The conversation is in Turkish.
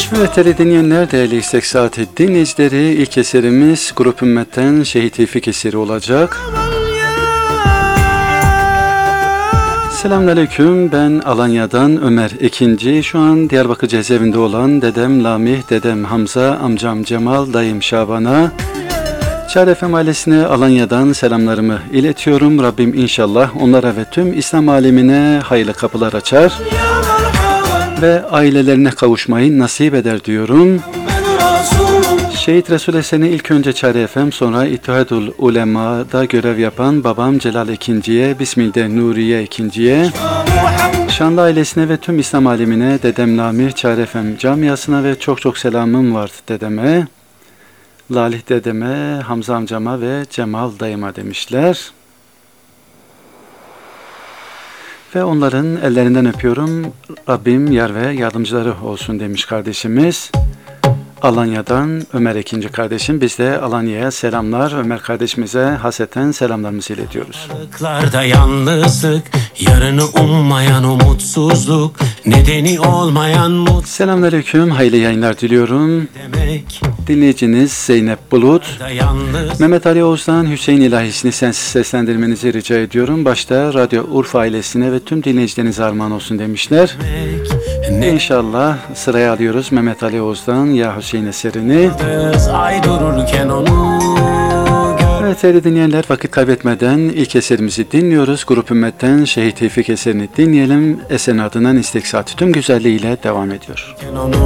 Evet değerli dinleyenler, değerli İstek Saati dinleyicileri, ilk eserimiz Grup Ümmet'ten Şehit Tevfik eseri olacak. Selamünaleyküm, ben Alanya'dan Ömer Ekinci. Şu an Diyarbakır cezaevinde olan dedem Lamih, dedem Hamza, amcam Cemal, dayım Şaban'a, Çağrı FM ailesine Alanya'dan selamlarımı iletiyorum. Rabbim inşallah onlara ve tüm İslam alemine hayırlı kapılar açar ve ailelerine kavuşmayı nasip eder diyorum. Şehit Resul Esen'i ilk önce Çağrı FM, sonra İttihadul Ulema'da görev yapan babam Celal Ekinci'ye, Bismillah Nuriye Ekinci'ye, Şanlı ailesine ve tüm İslam alemine, dedem Lamir, Çağrı FM camiasına ve çok selamım var dedeme, Lalih dedeme, Hamza amcama ve Cemal dayıma demişler. Ve onların ellerinden öpüyorum. Rabbim yar ve yardımcıları olsun demiş kardeşimiz. Alanya'dan Ömer Ekinci kardeşim. Biz de Alanya'ya selamlar. Ömer kardeşimize hasreten selamlarımızı iletiyoruz. Varlıklarda yalnızlık, yarını ummayan umutsuzluk, nedeni olmayan Selamünaleyküm, hayırlı yayınlar diliyorum. demek. Dinleyiciniz Zeynep Bulut. Mehmet Ali Oğuz'dan Hüseyin ilahisini sensiz seslendirmenizi rica ediyorum. Başta Radyo Urfa ailesine ve tüm dinleyicilerinize armağan olsun demişler. İnşallah sıraya alıyoruz Mehmet Ali Oğuz'dan Ya Hüseyin eserini. Ay dururken onu Evet değerli dinleyenler, vakit kaybetmeden ilk eserimizi dinliyoruz. Grup Ümmet'ten Şehit Tevfik eserini dinleyelim. Eserin ardından İstek Saati tüm güzelliğiyle devam ediyor. onu